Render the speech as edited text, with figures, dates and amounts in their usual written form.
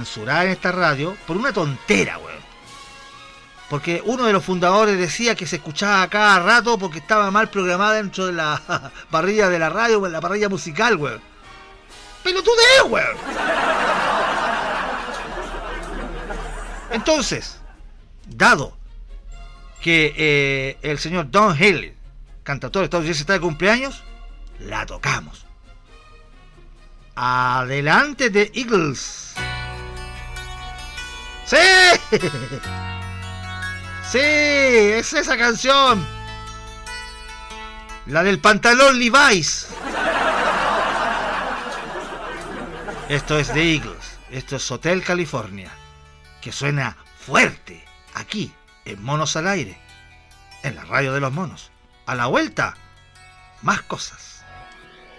censurada en esta radio por una tontera, weón. Porque uno de los fundadores decía que se escuchaba a cada rato porque estaba mal programada dentro de la parrilla de la radio, en la parrilla musical, weón. ¡Pelotudeo, weón! Entonces, dado que el señor Don Henley, cantautor estadounidense, está de cumpleaños, la tocamos. Adelante de Eagles. ¡Sí! ¡Sí! ¡Es esa canción! La del pantalón Levi's. Esto es de Eagles. Esto es Hotel California, que suena fuerte aquí en Monos al Aire, en la radio de los monos. A la vuelta, más cosas.